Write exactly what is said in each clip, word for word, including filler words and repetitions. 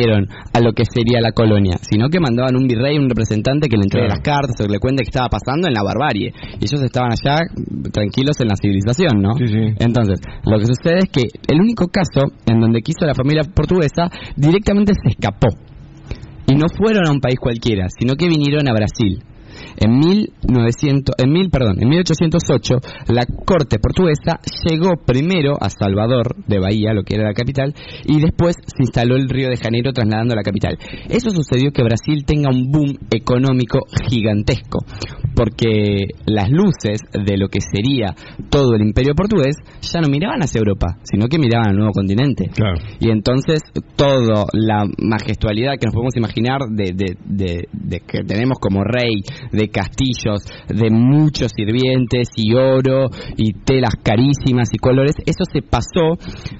vinieron a lo que sería la colonia, sino que mandaban un virrey, un representante que le entregue claro. las cartas o que le cuente qué estaba pasando en la barbarie. Y ellos estaban allá tranquilos en la civilización, ¿no? Sí, sí. Entonces, lo que sucede es que el único caso en donde quiso la familia portuguesa directamente se escapó. Y no fueron a un país cualquiera, sino que vinieron a Brasil. En mil novecientos, en mil, perdón, en mil ochocientos ocho, la corte portuguesa llegó primero a Salvador de Bahía, lo que era la capital, y después se instaló en Río de Janeiro, trasladando a la capital. Eso sucedió que Brasil tenga un boom económico gigantesco, porque las luces de lo que sería todo el imperio portugués ya no miraban hacia Europa, sino que miraban al nuevo continente. Claro. Y entonces toda la majestualidad que nos podemos imaginar de, de, de, de que tenemos como rey, de castillos, de muchos sirvientes y oro y telas carísimas y colores, eso se pasó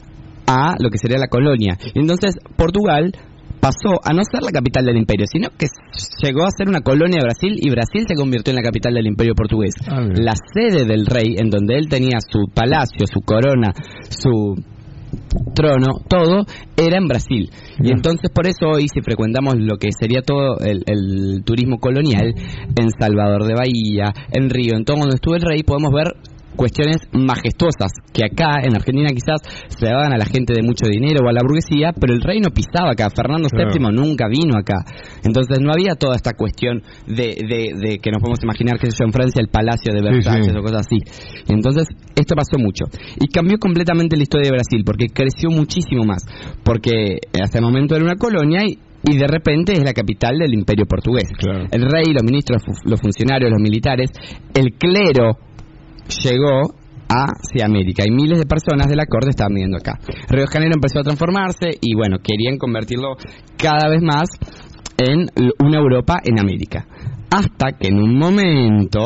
a lo que sería la colonia. Y entonces Portugal pasó a no ser la capital del imperio, sino que llegó a ser una colonia de Brasil, y Brasil se convirtió en la capital del imperio portugués. Ah, la sede del rey, en donde él tenía su palacio, su corona, su trono, todo era en Brasil. Y entonces por eso hoy, si frecuentamos lo que sería todo el, el turismo colonial en Salvador de Bahía, en Río, en todo donde estuvo el rey, podemos ver cuestiones majestuosas que acá en Argentina quizás se daban a la gente de mucho dinero o a la burguesía, pero el rey no pisaba acá. Fernando claro. séptimo nunca vino acá, entonces no había toda esta cuestión de, de, de que nos podemos imaginar, que yo, en Francia el palacio de Versalles sí, sí. o cosas así. Y entonces esto pasó mucho y cambió completamente la historia de Brasil, porque creció muchísimo más, porque hasta el momento era una colonia y y de repente es la capital del imperio portugués. Claro. El rey, los ministros, los funcionarios, los militares, el clero llegó hacia América y miles de personas de la corte estaban viviendo acá. Río de Janeiro empezó a transformarse y bueno, querían convertirlo cada vez más en una Europa en América, hasta que en un momento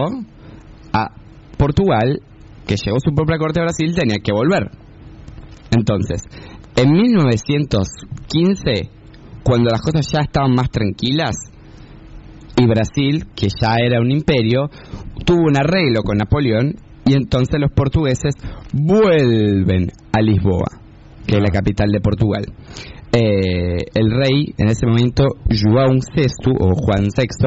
a Portugal, que llegó su propia corte a Brasil, tenía que volver. Entonces, en mil novecientos quince, cuando las cosas ya estaban más tranquilas y Brasil, que ya era un imperio, tuvo un arreglo con Napoleón, y entonces los portugueses vuelven a Lisboa, que es la capital de Portugal. Eh, el rey, en ese momento, João sexto o Juan sexto,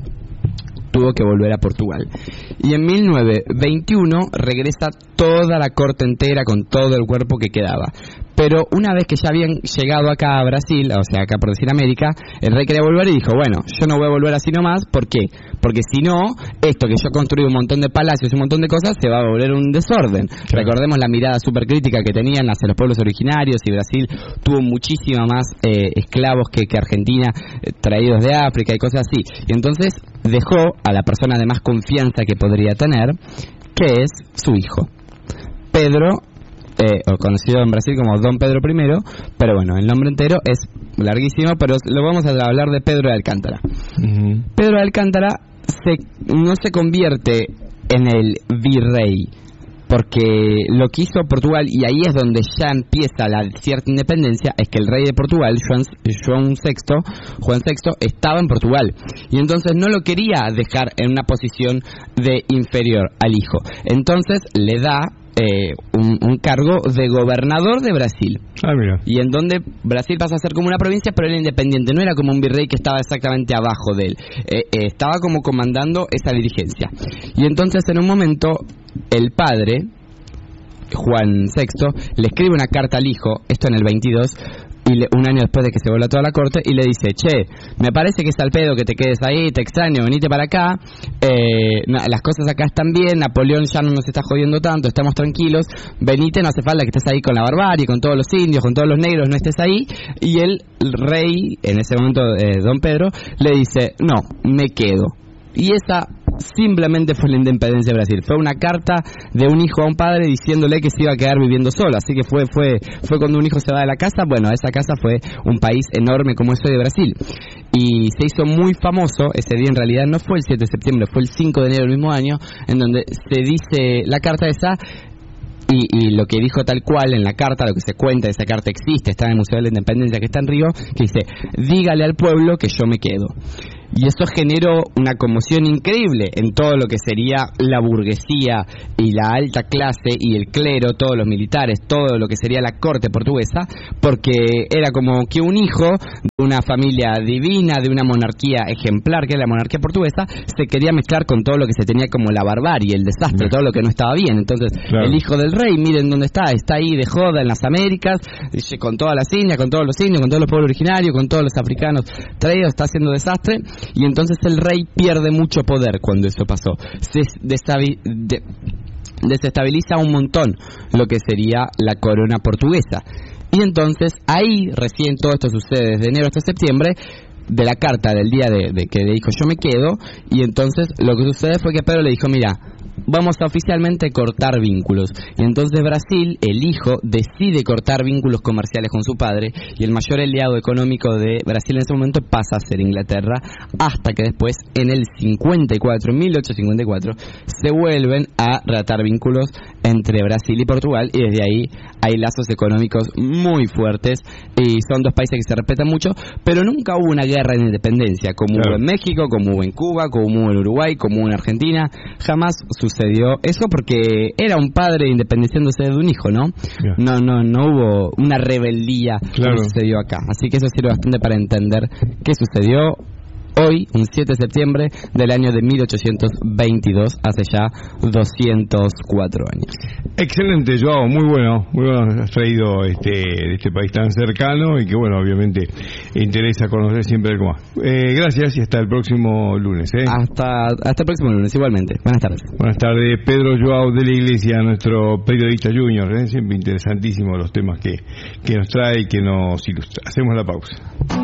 tuvo que volver a Portugal. Y en mil novecientos veintiuno regresa toda la corte entera con todo el cuerpo que quedaba. Pero una vez que ya habían llegado acá a Brasil, o sea, acá por decir América, el rey quería volver y dijo, bueno, yo no voy a volver así nomás. ¿Por qué? Porque si no, esto que yo he construido un montón de palacios y un montón de cosas, se va a volver un desorden. Claro. Recordemos la mirada súper crítica que tenían hacia los pueblos originarios, y Brasil tuvo muchísima más eh, esclavos que, que Argentina, eh, traídos de África y cosas así. Y entonces dejó a la persona de más confianza que podría tener, que es su hijo, Pedro, Eh, o conocido en Brasil como Don Pedro primero, pero bueno, el nombre entero es larguísimo, pero lo vamos a hablar de Pedro de Alcántara. Uh-huh. Pedro de Alcántara se, no se convierte en el virrey, porque lo que hizo Portugal, y ahí es donde ya empieza la cierta independencia, es que el rey de Portugal, Juan, Juan sexto, Juan sexto, estaba en Portugal, y entonces no lo quería dejar en una posición de inferior al hijo. Entonces le da Eh, un, un cargo de gobernador de Brasil. Ah, mira. Y en donde Brasil pasa a ser como una provincia, pero era independiente, no era como un virrey que estaba exactamente abajo de él, eh, eh, estaba como comandando esa dirigencia. Y entonces en un momento el padre, Juan sexto, le escribe una carta al hijo, esto en el veintidós, y le, un año después de que se vuelva toda la corte, y le dice, che, me parece que es al pedo que te quedes ahí, te extraño, venite para acá, eh, na, las cosas acá están bien, Napoleón ya no nos está jodiendo tanto, estamos tranquilos, venite, no hace falta que estés ahí con la barbarie, con todos los indios, con todos los negros, no estés ahí. Y el rey, en ese momento eh, Don Pedro, le dice, no, me quedo. Y esa simplemente fue la independencia de Brasil. Fue una carta de un hijo a un padre diciéndole que se iba a quedar viviendo solo. Así que fue fue fue cuando un hijo se va de la casa. Bueno, esa casa fue un país enorme como es hoy de Brasil. Y se hizo muy famoso ese día. En realidad no fue el siete de septiembre, fue el cinco de enero del mismo año, en donde se dice la carta esa. Y, y lo que dijo tal cual en la carta, lo que se cuenta de esa carta existe, está en el Museo de la Independencia que está en Río, que dice, dígale al pueblo que yo me quedo. y eso generó una conmoción increíble en todo lo que sería la burguesía y la alta clase y el clero, todos los militares, todo lo que sería la corte portuguesa, porque era como que un hijo de una familia divina, de una monarquía ejemplar, que es la monarquía portuguesa, se quería mezclar con todo lo que se tenía como la barbarie, el desastre, todo lo que no estaba bien. Entonces, claro, el hijo del rey, miren dónde está, está ahí de joda en las Américas, con todas las indias, con todos los indios, con todos los pueblos originarios, con todos los africanos traídos, está haciendo desastre, y entonces el rey pierde mucho poder cuando eso pasó. Se destabi- de- desestabiliza un montón lo que sería la corona portuguesa. Y entonces ahí recién todo esto sucede desde enero hasta septiembre, de la carta del día de, de que le dijo yo me quedo, y entonces lo que sucede fue que Pedro le dijo, mira, vamos a oficialmente cortar vínculos. Y entonces Brasil, el hijo, decide cortar vínculos comerciales con su padre, y el mayor aliado económico de Brasil en ese momento pasa a ser Inglaterra, hasta que después, en el cincuenta y cuatro, mil ochocientos cincuenta y cuatro, se vuelven a reatar vínculos entre Brasil y Portugal, y desde ahí hay lazos económicos muy fuertes, y son dos países que se respetan mucho, pero nunca hubo una guerra de independencia, como claro. hubo en México, como hubo en Cuba, como hubo en Uruguay, como hubo en Argentina. Jamás sucedió eso porque era un padre independizándose de un hijo, ¿no? Yeah. No, no, no hubo una rebeldía claro. que sucedió acá. Así que eso sirve bastante para entender qué sucedió hoy, un siete de septiembre del año de mil ochocientos veintidós, hace ya doscientos cuatro años. Excelente, Joao, muy bueno, muy bueno has traído este, de este país tan cercano y que bueno, obviamente interesa conocer siempre algo más. Eh, gracias y hasta el próximo lunes. ¿eh? Hasta, hasta el próximo lunes, igualmente. Buenas tardes. Buenas tardes, Pedro Joao de la Iglesia, nuestro periodista junior, ¿eh? Siempre interesantísimo los temas que, que nos trae y que nos ilustra. Hacemos la pausa.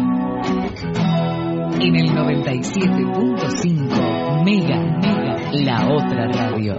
En el noventa y siete punto cinco, Mega, Mega, la otra radio.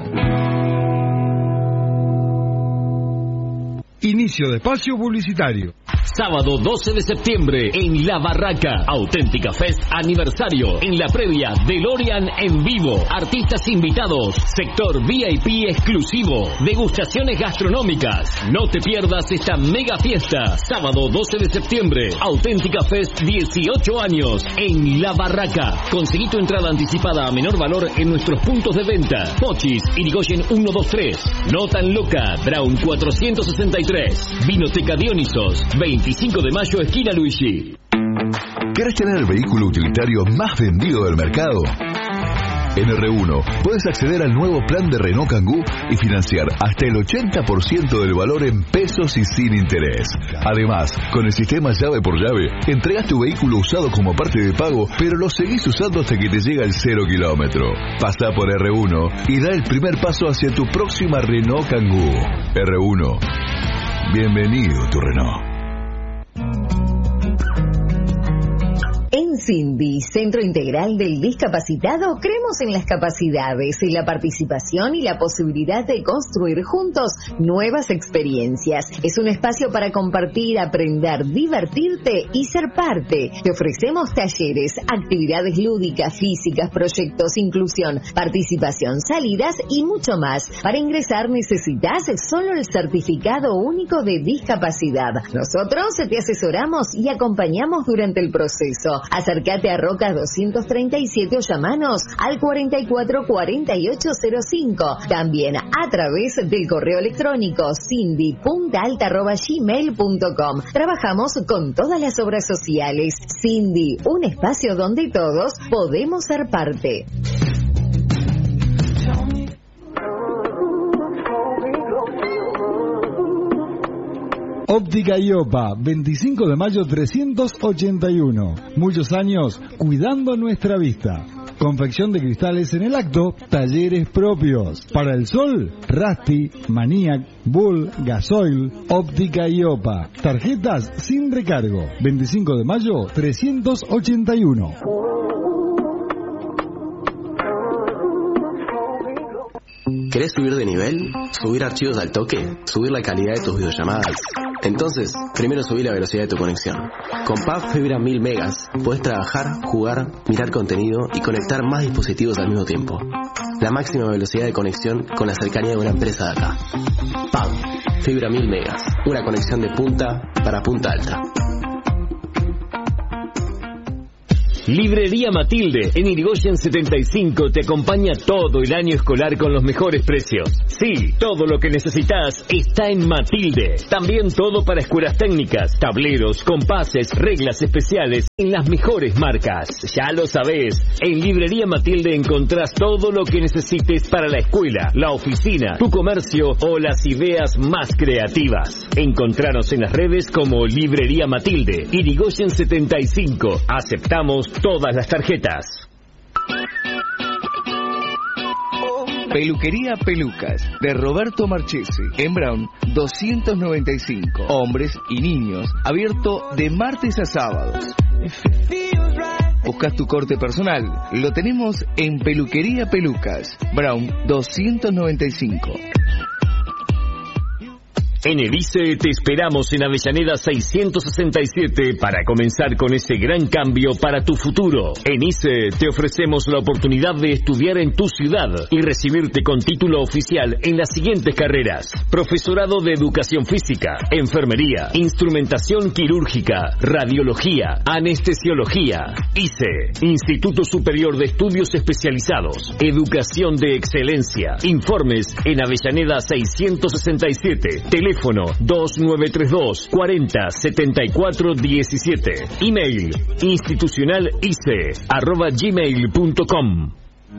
Inicio de espacio publicitario. Sábado doce de septiembre en La Barraca, Auténtica Fest aniversario. En la previa, DeLorean en vivo, artistas invitados, sector V I P exclusivo, degustaciones gastronómicas. No te pierdas esta mega fiesta. Sábado doce de septiembre, Auténtica Fest dieciocho años en La Barraca. Conseguí tu entrada anticipada a menor valor en nuestros puntos de venta. Pochis, Irigoyen ciento veintitrés, No Tan Loca, Brown cuatrocientos sesenta y tres, Vinoteca Dionisos, veinticinco de mayo, esquina Luigi. ¿Querés tener el vehículo utilitario más vendido del mercado? En R uno puedes acceder al nuevo plan de Renault Kangoo y financiar hasta el ochenta por ciento del valor en pesos y sin interés. Además, con el sistema llave por llave, entregas tu vehículo usado como parte de pago, pero lo seguís usando hasta que te llega el cero kilómetro. Pasa por R uno y da el primer paso hacia tu próxima Renault Kangoo. R uno. Bienvenido tu Renault. En Cindy, Centro Integral del Discapacitado, creemos en las capacidades, en la participación y la posibilidad de construir juntos nuevas experiencias. Es un espacio para compartir, aprender, divertirte y ser parte. Te ofrecemos talleres, actividades lúdicas, físicas, proyectos, inclusión, participación, salidas y mucho más. Para ingresar necesitas solo el certificado único de discapacidad. Nosotros te asesoramos y acompañamos durante el proceso. Acércate a Roca doscientos treinta y siete o llamanos al cuarenta y cuatro cuarenta y ocho cero cinco. También a través del correo electrónico cindy punta alta arroba gmail punto com. Trabajamos con todas las obras sociales. Cindy, un espacio donde todos podemos ser parte. Óptica Iopa, veinticinco de mayo trescientos ochenta y uno. Muchos años cuidando nuestra vista. Confección de cristales en el acto, talleres propios. Para el sol, Rasti, Maniac, Bull, Gasoil, Óptica Iopa. Tarjetas sin recargo. veinticinco de mayo trescientos ochenta y uno. ¿Querés subir de nivel? ¿Subir archivos al toque? ¿Subir la calidad de tus videollamadas? Entonces, primero subí la velocidad de tu conexión. Con Pub Fibra mil megas, podés trabajar, jugar, mirar contenido y conectar más dispositivos al mismo tiempo. La máxima velocidad de conexión con la cercanía de una empresa de acá. Pub Fibra mil megas, una conexión de punta para punta alta. Librería Matilde en Irigoyen setenta y cinco te acompaña todo el año escolar con los mejores precios. Sí, todo lo que necesitas está en Matilde. También todo para escuelas técnicas, tableros, compases, reglas especiales en las mejores marcas. Ya lo sabés, en Librería Matilde encontrás todo lo que necesites para la escuela, la oficina, tu comercio o las ideas más creativas. Encontranos en las redes como Librería Matilde, Irigoyen setenta y cinco. Aceptamos todas las tarjetas. Peluquería Pelucas de Roberto Marchesi en Brown doscientos noventa y cinco. Hombres y niños. Abierto de martes a sábados. ¿Buscas tu corte personal? Lo tenemos en Peluquería Pelucas, Brown doscientos noventa y cinco. En el I C E te esperamos en Avellaneda seiscientos sesenta y siete para comenzar con ese gran cambio para tu futuro. En I C E te ofrecemos la oportunidad de estudiar en tu ciudad y recibirte con título oficial en las siguientes carreras: profesorado de educación física, enfermería, instrumentación quirúrgica, radiología, anestesiología. I C E, Instituto Superior de Estudios Especializados, Educación de Excelencia. Informes en Avellaneda seiscientos sesenta y siete. Teléfono dos nueve tres dos, cuarenta, setenta y cuatro diecisiete. Email institucionalice arroba gmail punto com.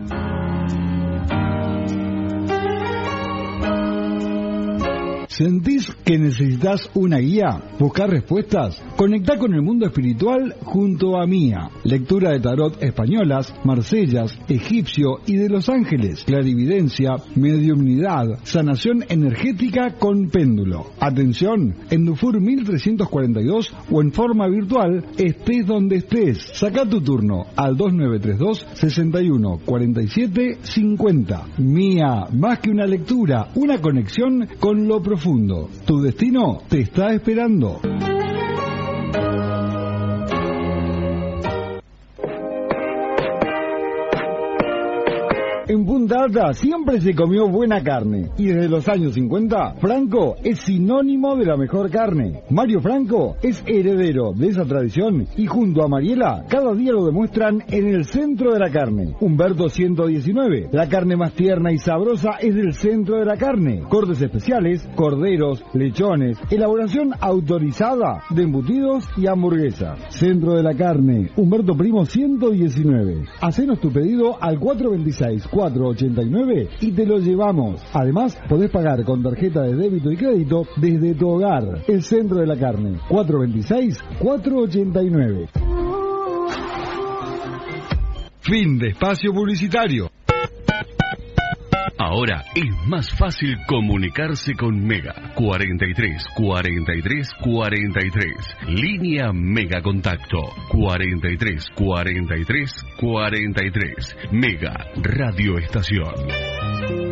¿Sentís que necesitas una guía? ¿Buscar respuestas? Conectá con el mundo espiritual junto a Mía. Lectura de tarot españolas, marsellas, egipcio y de los ángeles. Clarividencia, mediumnidad, sanación energética con péndulo. Atención, en Dufour mil trescientos cuarenta y dos o en forma virtual, estés donde estés. Sacá tu turno al dos nueve tres dos, sesenta y uno, cuarenta y siete, cincuenta. Mía, más que una lectura, una conexión con lo profundo. Tu destino te está esperando. En Punta Alta siempre se comió buena carne y desde los años cincuenta Franco es sinónimo de la mejor carne. Mario Franco es heredero de esa tradición y junto a Mariela cada día lo demuestran en el centro de la carne. Humberto ciento diecinueve, la carne más tierna y sabrosa es del centro de la carne. Cortes especiales, corderos, lechones, elaboración autorizada de embutidos y hamburguesas. Centro de la carne, Humberto Primo ciento diecinueve. Hacenos tu pedido al cuatro veintiséis, cuatro ochenta y nueve y te lo llevamos. Además, podés pagar con tarjeta de débito y crédito desde tu hogar. El Centro de la Carne, cuatro veintiséis, cuatro ochenta y nueve. Fin de espacio publicitario. Ahora es más fácil comunicarse con Mega. cuarenta y tres, cuarenta y tres, cuarenta y tres. Línea Mega Contacto. cuarenta y tres, cuarenta y tres, cuarenta y tres. Mega Radio Estación.